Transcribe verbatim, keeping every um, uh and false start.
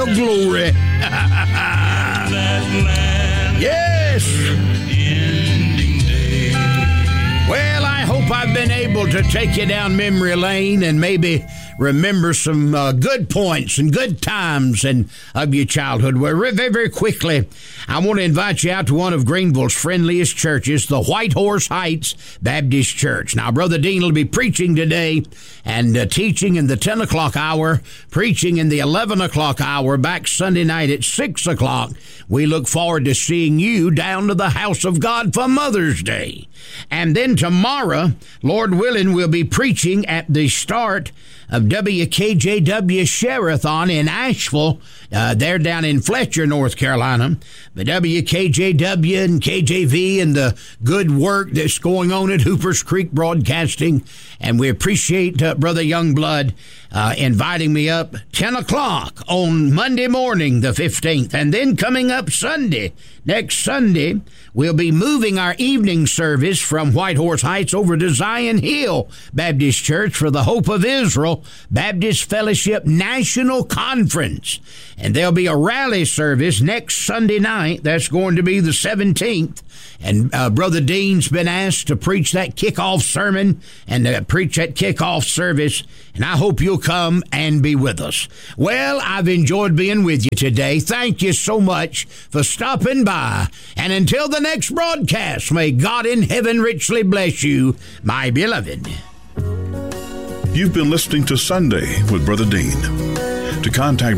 glory. Yes. Well, I hope I've been able to take you down memory lane and maybe remember some uh, good points and good times and of your childhood. Well, very, very quickly, I want to invite you out to one of Greenville's friendliest churches, the White Horse Heights Baptist Church. Now, Brother Dean will be preaching today and uh, teaching in the ten o'clock hour, preaching in the eleven o'clock hour, back Sunday night at six o'clock. We look forward to seeing you down to the house of God for Mother's Day. And then tomorrow, Lord willing, we'll be preaching at the start of W K J W Share-a-thon in Asheville. Uh, they're down in Fletcher, North Carolina. But W K J W and K J V and the good work that's going on at Hoopers Creek Broadcasting. And we appreciate uh, Brother Youngblood uh, inviting me up ten o'clock on Monday morning, the fifteenth. And then coming up Sunday, next Sunday, we'll be moving our evening service from White Horse Heights over to Zion Hill Baptist Church for the Hope of Israel Baptist Fellowship National Conference. And there'll be a rally service next Sunday night. That's going to be the seventeenth. And uh, Brother Dean's been asked to preach that kickoff sermon and to preach that kickoff service. And I hope you'll come and be with us. Well, I've enjoyed being with you today. Thank you so much for stopping by. And until the next broadcast, may God in heaven richly bless you, my beloved. You've been listening to Sunday with Brother Dean. To contact